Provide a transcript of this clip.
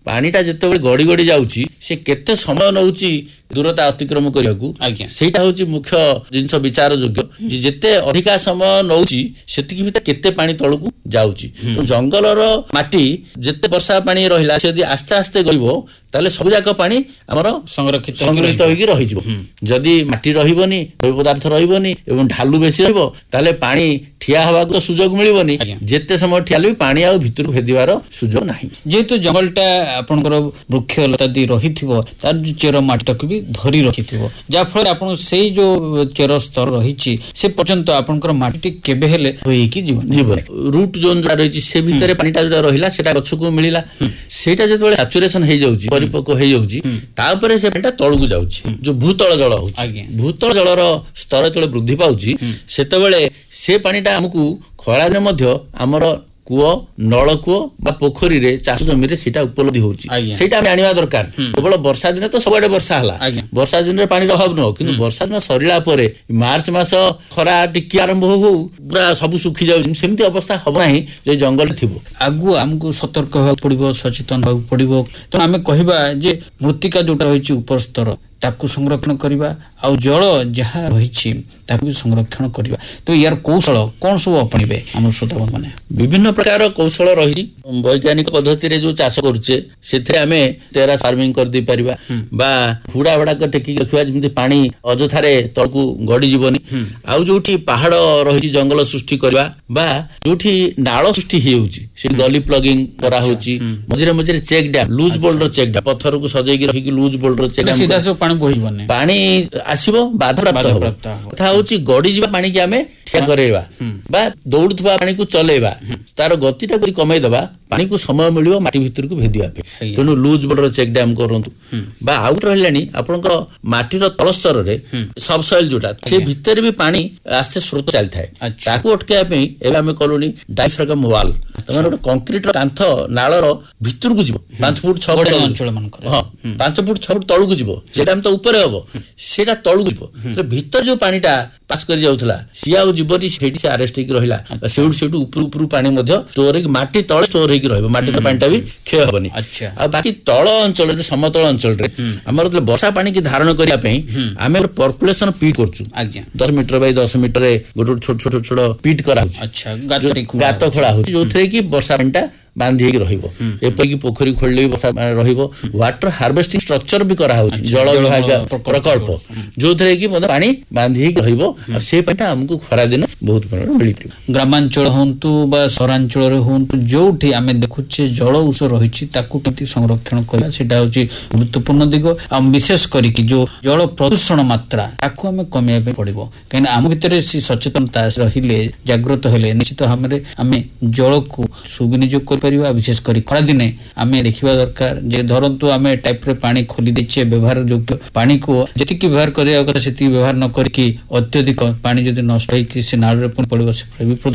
ପାଣିଟା ଯେତେବେଳେ ଗଡ଼ି ଗଡ଼ି ଯାଉଛି ସେ କେତେ ସମୟ ନେଉଛି ଦୂରତା ଅତିକ୍ରମ କରିବାକୁ ସେଇଟା ହଉଛି ମୁଖ୍ୟ ଜିନିଷ ବିଚାର ଯୋଗ୍ୟ ଯେ ଯେତେ ଅଧିକା ସମୟ ନେଉଛି ସେତିକି ଭିତରେ କେତେ ପାଣି ତଳକୁ ଯାଉଛି। ଜଙ୍ଗଲର ମାଟି ଯେତେ ବର୍ଷା ପାଣି ରହିଲା ସେ ଯଦି ଆସ୍ତେ ଆସ୍ତେ ଗଳିବ ତାହେଲେ ସବୁ ଯାକ ପାଣି ଆମର ସଂରକ୍ଷିତ ହୋଇକି ରହିଯିବ। ଯଦି ମାଟି ରହିବନି ଜୈବ ପଦାର୍ଥ ରହିବନି ଏବଂ ଢାଲୁ ବେଶୀ ରହିବ ତାହେଲେ ପାଣି ଠିଆ ହେବାକୁ ତ ସୁଯୋଗ ମିଳିବନି। ଯେତେ ସମୟ ଠିଆ ହେଲେ ବି ପାଣି ଆଉ ଭିତରକୁ ଭେଦିବାର ସୁଯୋଗ ନାହିଁ। ଯେହେତୁ ଜଙ୍ଗଲଟା ଆପଣଙ୍କର ବୃକ୍ଷଲତା ଦେଇ ରହିଥିବ ତାର ଯୋଉ ଚେର ମାଟିଟାକୁ ବି ଧରି ରଖିଥିବ ଯାହାଫଳରେ ଆପଣ ସେଇ ଯୋଉ ଚେର ସ୍ତର ରହିଛି ସେ ପର୍ଯ୍ୟନ୍ତ ଆପଣଙ୍କର ମାଟି କେବେ ହେଲେ ହୋଇକି ଯିବନି। ରୁଟ ଜୋନ୍ ଯୋଉଟା ରହିଛି ସେ ଭିତରେ ପାଣିଟା ଯୋଉଟା ରହିଲା ସେଟା ଗଛକୁ ମିଳିଲା ସେଇଟା ଯେତେବେଳେ ସାଚୁରେସନ ହେଇଯାଉଛି ପରିପକ୍ୱ ହେଇଯାଉଛି ତାପରେ ସେ ପାଣିଟା ତଳକୁ ଯାଉଛି ଯୋଉ ଭୂତଳ ଜଳ ହଉଛି। ଭୂତଳ ଜଳର ସ୍ତର ଯେତେବେଳେ ବୃଦ୍ଧି ପାଉଛି ସେତେବେଳେ ସେ ପାଣିଟା ଆମକୁ ଖରାଦିନେ ମଧ୍ୟ ଆମର କୂଅ ନଳକୂଅ ବା ପୋଖରୀରେ ଚାଷ ଜମିରେ ସେଇଟା ଉପଲବ୍ଧି ହଉଛି। ସେଇଟା ଆମେ ଆଣିବା ଦରକାର। କେବଳ ବର୍ଷା ଦିନେ ତ ସବୁଆଡେ ବର୍ଷା ହେଲା ବର୍ଷା ଦିନରେ ପାଣିର ଅଭାବ ନୁହଁ କିନ୍ତୁ ବର୍ଷା ଦିନ ସରିଲା ପରେ ମାର୍ଚ୍ଚ ମାସ ଖରା ଟିକେ ଆରମ୍ଭ ହଉ ପୁରା ସବୁ ଶୁଖି ଯାଉଛି ସେମିତି ଅବସ୍ଥା ହବ ନାହିଁ ଯେ ଜଙ୍ଗଲ ଥିବ। ଆଗକୁ ଆମକୁ ସତର୍କ ହେବାକୁ ପଡିବ ସଚେତନ ହେବାକୁ ପଡିବ। ତେଣୁ ଆମେ କହିବା ଯେ ମୃତ୍ତିକା ଯୋଉଟା ରହିଛି ଉପର ସ୍ତର ତାକୁ ସଂରକ୍ଷଣ କରିବା ଆଉ ଜଳ ଯାହା ରହିଛି ତାକୁ ବି ସଂରକ୍ଷଣ କରିବା। ତ ୟାର କୌଶଳ କଣ ସବୁ ଆପଣେଇବେ ଆମର ଶ୍ରୋତାବନ୍ଧୁ ମାନେ? ବିଭିନ୍ନ ପ୍ରକାର କୌଶଳ ରହିଛି। ବୈଜ୍ଞାନିକ ପଦ୍ଧତିରେ ଯୋଉ ଚାଷ କରୁଛେ ସେଥିରେ ଆମେ ଟେରାସ୍ ଫାର୍ମିଂ କରିଦେଇ ପାରିବା ବା ହୁଡା ଗୁଡାକ ଟେକିକି ରଖିବା ଯେମିତି ପାଣି ଅଯଥାରେ ତଳକୁ ଗଡି ଯିବନି। ଆଉ ଯୋଉଠି ପାହାଡ ରହିଛି ଜଙ୍ଗଲ ସୃଷ୍ଟି କରିବା ବା ଯୋଉଠି ନାଳ ସୃଷ୍ଟି ହେଇଯାଉଛି ସେଠି ଗଲି ପ୍ଲଗିଂ କରାହଉଛି। ମଝିରେ ମଝିରେ check dam lose boulder check dam ପଥରକୁ ସଜେଇକି ରଖିକି ଲୁଜ୍ ବୋଲ୍ଡର ଚେକ୍ ଡ୍ୟାମ୍ ପାଣି ଆସିବ ବାଧାପ୍ରାପ୍ତ ହବ। କଥା ହଉଛି ଗଡି ଯିବା ପାଣିକି ଆମେ ଠିଆ କରେଇବା ବା ଦୌଡୁଥିବା ପାଣିକୁ ଚଲେଇବା ତାର ଗତିଟାକୁ କମେଇଦବା ପାଣିକୁ ସମୟ ମିଳିବ ମାଟି ଭିତରକୁ ଭେଦିବା ପାଇଁ। ତେଣୁ ଲୁଜ୍ ବୋଲ୍ଡର ଚେକ୍ ଡ୍ୟାମ୍ କରନ୍ତୁ ବା ଆଉ ଗୋଟେ ରହିଲାଣି ଆପଣଙ୍କର ମାଟିର ତଳ ସ୍ତରରେ ସବସଏଲ ଯୋଉଟା ସେ ଭିତରେ ବି ପାଣି ଆସ୍ତେ ସ୍ରୋତ ଚାଲିଥାଏ ତାକୁ ଅଟକେଇବା ପାଇଁ ଏବେ ଆମେ କଲୁଣି ଡାଇଫ୍ରାଗମ୍ ୱାଲ୍। ତମେ ଗୋଟେ କଂକ୍ରିଟର କାନ୍ଥ ନାଳର ଭିତରକୁ ଯିବ 5 ଫୁଟ 6 ଫୁଟ ଅଞ୍ଚଳ ମାନଙ୍କରେ 5 ଫୁଟ 6 ଫୁଟ ତଳକୁ ଯିବ ସେଇଟା ତ ଉପରେ ହବ ସେଇଟା ତଳକୁ ଯିବ ଭିତରେ ଯୋଉ ପାଣିଟା ପାସ୍ କରି ଯାଉଥିଲା ସିଏ ଆଉ ଯିବନି ସେଇଠି ସେ ଆରେଷ୍ଟ ହେଇକି ରହିଲା ସେଇଠୁ ଉପରୁ ପାଣି ମଧ୍ୟ ଷ୍ଟୋର ହେଇକି ମାଟି ତଳେ ଷ୍ଟୋର ହେଇକି ରହିବ ମାଟି ତ ପାଣିଟା ବି କ୍ଷୟ ହବନି। ଆଉ ବାକି ତଳ ଅଞ୍ଚଳରେ ସମତଳ ଅଞ୍ଚଳରେ ଆମର ବର୍ଷା ପାଣିକି ଧାରଣ କରିବା ପାଇଁ ଆମେ ଗୋଟେ ପର୍କୁଲେସନ ପିଟ୍ କରୁଛୁ 10 ମିଟର ବାଇ 10 ମିଟରରେ ଗୋଟେ ଛୋଟ ଛୋଟ ପିଟ୍ କରାହଉଛି ଗାତ ଖୋଳା ହଉଛି ଯୋଉଥିରେ କି ବର୍ଷା ପାଣିଟା ବାନ୍ଧି ହେଇକି ରହିବ। ଏପରିକି ପୋଖରୀ ଖୋଳିଲେ ବି ବର୍ଷା ରହିବ। ୱାଟର ହାର୍ଭେଷ୍ଟିଂ ଷ୍ଟ୍ରକ୍ଚର ବି କରାହଉଛି ଜଳ ବିଭାଗ ପ୍ରକଳ୍ପ ଯୋଉଥିରେ କି ପାଣି ବାନ୍ଧି ହେଇକି ରହିବ ଆଉ ସେ ପାଣିଟା ଆମକୁ ଖରାଦିନ ବହୁତ ପରିମାଣରେ ମିଳିପାରିବ। ଗ୍ରାମାଞ୍ଚଳ ହୁଅନ୍ତୁ ବା ସହରାଞ୍ଚଳରେ ହୁଅନ୍ତୁ ଯୋଉଠି ଆମେ ଦେଖୁଛେ ଜଳ ଉତ୍ସ ରହିଛି ତାକୁ କେମିତି ସଂରକ୍ଷଣ କରିବା ସେଇଟା ହଉଛି ଗୁରୁତ୍ୱପୂର୍ଣ୍ଣ ଦିଗ। ଆଉ ବିଶେଷ କରିକି ଯୋଉ ଜଳ ପ୍ରଦୂଷଣ ମାତ୍ରା ତାକୁ ଆମେ କମେଇବା ପାଇଁ ପଡିବ କାହିଁକିନା ଆମ ଭିତରେ ସେ ସଚେତନତା ରହିଲେ ଜାଗ୍ରତ ହେଲେ ନିଶ୍ଚିତ ଭାବରେ ଆମେ ଜଳକୁ ସୁବିନିଯୋଗ କରିବା। ବିଶେଷ କରି ଖରାଦିନେ ଆମେ ଦେଖିବା ଦରକାର ଯେ ଧରନ୍ତୁ ଆମେ ଟାଇପରେ ପାଣି ଖୋଲି ଦେଇଛେ ବ୍ୟବହାର ଯୋଗ୍ୟ ପାଣିକୁ ଯେତିକି ବ୍ୟବହାର କରିବା କଥା ସେତିକି ବ୍ୟବହାର ନ କରିକି ଅତ୍ୟଧିକ ପାଣି ଯଦି ନଷ୍ଟ ହେଇକି ସେ ନାଳରେ ପୁଣି ପଡିବ ସେ